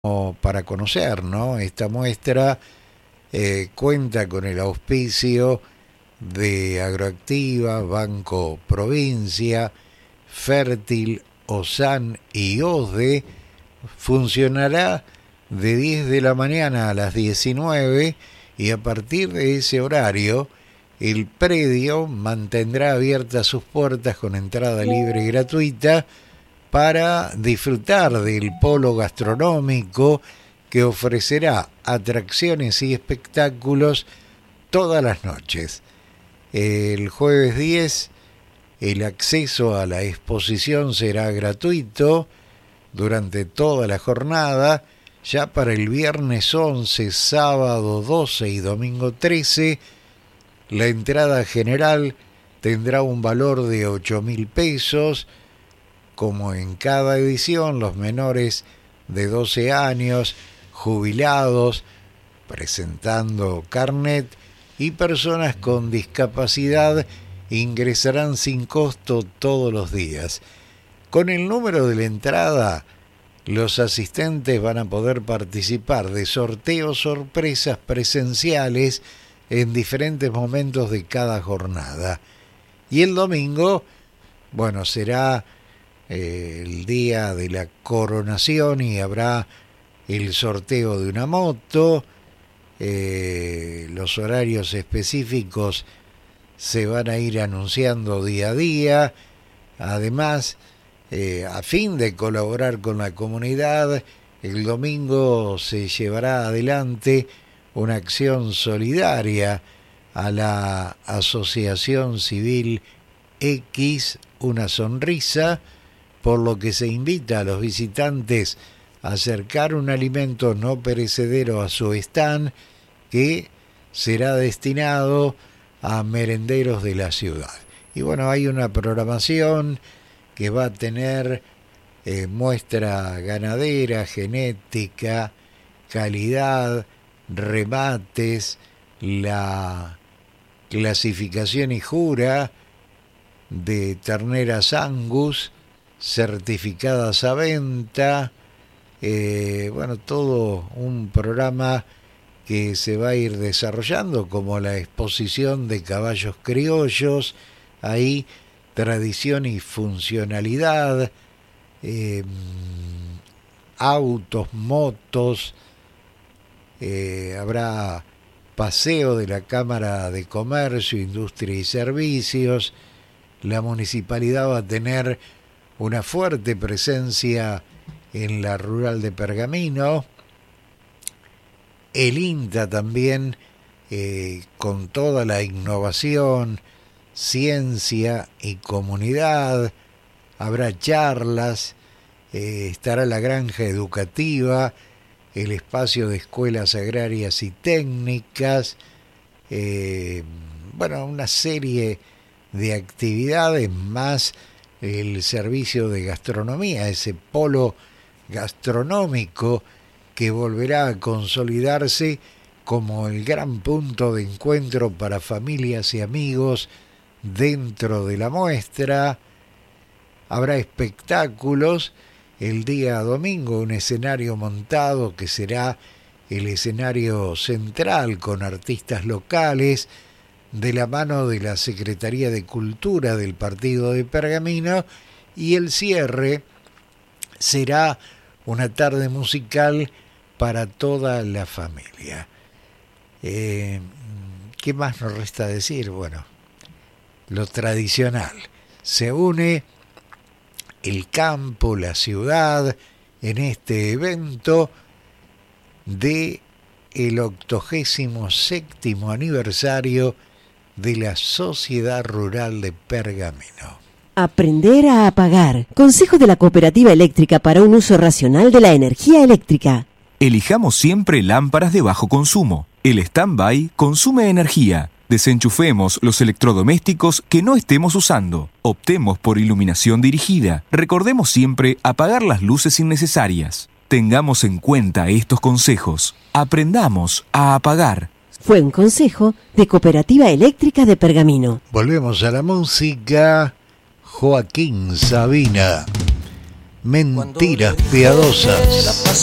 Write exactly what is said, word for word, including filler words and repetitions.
para conocer, ¿no? Esta muestra eh, cuenta con el auspicio de Agroactiva, Banco Provincia, Fértil, OSAN y OSDE. Funcionará de diez de la mañana a las diecinueve y a partir de ese horario el predio mantendrá abiertas sus puertas con entrada libre y gratuita para disfrutar del polo gastronómico que ofrecerá atracciones y espectáculos todas las noches. El jueves diez, el acceso a la exposición será gratuito durante toda la jornada. Ya para el viernes once, sábado doce y domingo trece, la entrada general tendrá un valor de ocho mil pesos. Como en cada edición, los menores de doce años, jubilados, presentando carnet y personas con discapacidad ingresarán sin costo todos los días. Con el número de la entrada, los asistentes van a poder participar de sorteos sorpresas presenciales en diferentes momentos de cada jornada. Y el domingo, bueno, será eh, el día de la coronación y habrá el sorteo de una moto. Eh, los horarios específicos se van a ir anunciando día a día. Además, eh, a fin de colaborar con la comunidad, el domingo se llevará adelante una acción solidaria a la Asociación Civil X, Una Sonrisa, por lo que se invita a los visitantes a acercar un alimento no perecedero a su stand, que será destinado a merenderos de la ciudad. Y bueno, hay una programación que va a tener eh, muestra ganadera, genética, calidad, remates, la clasificación y jura de terneras Angus certificadas a venta. Eh, bueno, todo un programa que se va a ir desarrollando, como la exposición de caballos criollos, ahí tradición y funcionalidad, eh, autos, motos, eh, habrá paseo de la Cámara de Comercio, Industria y Servicios. La municipalidad va a tener una fuerte presencia en la rural de Pergamino. El INTA también, eh, con toda la innovación, ciencia y comunidad. Habrá charlas, eh, estará la granja educativa, el espacio de escuelas agrarias y técnicas, eh, bueno, una serie de actividades, más el servicio de gastronomía, ese polo gastronómico que volverá a consolidarse como el gran punto de encuentro para familias y amigos dentro de la muestra. Habrá espectáculos el día domingo, un escenario montado que será el escenario central con artistas locales de la mano de la Secretaría de Cultura del Partido de Pergamino, y el cierre será una tarde musical para toda la familia. Eh, ¿Qué más nos resta decir? Bueno, lo tradicional. Se une el campo, la ciudad, en este evento de el octogésimo séptimo aniversario de la Sociedad Rural de Pergamino. Aprender a apagar. Consejo de la Cooperativa Eléctrica para un uso racional de la energía eléctrica. Elijamos siempre lámparas de bajo consumo. El stand-by consume energía. Desenchufemos los electrodomésticos que no estemos usando. Optemos por iluminación dirigida. Recordemos siempre apagar las luces innecesarias. Tengamos en cuenta estos consejos. Aprendamos a apagar. Fue un consejo de Cooperativa Eléctrica de Pergamino. Volvemos a la música. Joaquín Sabina. Mentiras piadosas.